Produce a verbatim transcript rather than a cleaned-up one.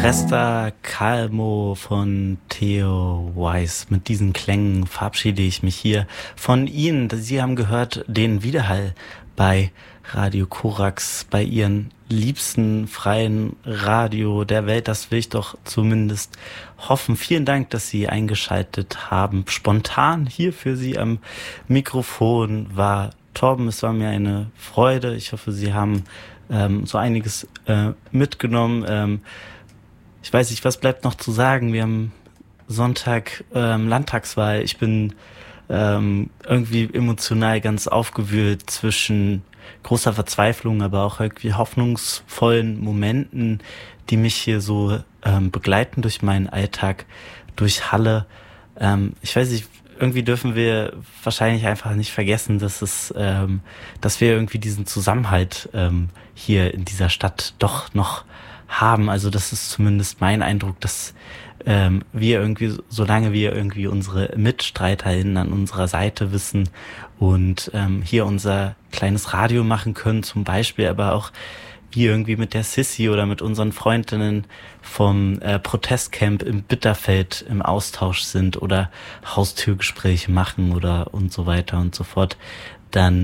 Resta Calmo von Theo Weiss. Mit diesen Klängen verabschiede ich mich hier von Ihnen. Sie haben gehört den Widerhall bei Radio Korax, bei Ihren liebsten freien Radio der Welt. Das will ich doch zumindest hoffen. Vielen Dank, dass Sie eingeschaltet haben. Spontan hier für Sie am Mikrofon war Torben. Es war mir eine Freude. Ich hoffe, Sie haben ähm, so einiges äh, mitgenommen. Ähm, Ich weiß nicht, was bleibt noch zu sagen? Wir haben Sonntag ähm, Landtagswahl. Ich bin ähm, irgendwie emotional ganz aufgewühlt zwischen großer Verzweiflung, aber auch irgendwie hoffnungsvollen Momenten, die mich hier so ähm, begleiten durch meinen Alltag, durch Halle. Ähm, ich weiß nicht, irgendwie dürfen wir wahrscheinlich einfach nicht vergessen, dass es, ähm, dass wir irgendwie diesen Zusammenhalt ähm, hier in dieser Stadt doch noch haben. Also das ist zumindest mein Eindruck, dass ähm, wir irgendwie, solange wir irgendwie unsere MitstreiterInnen an unserer Seite wissen und ähm, hier unser kleines Radio machen können zum Beispiel, aber auch wir irgendwie mit der Sissi oder mit unseren Freundinnen vom äh, Protestcamp im Bitterfeld im Austausch sind oder Haustürgespräche machen oder und so weiter und so fort, dann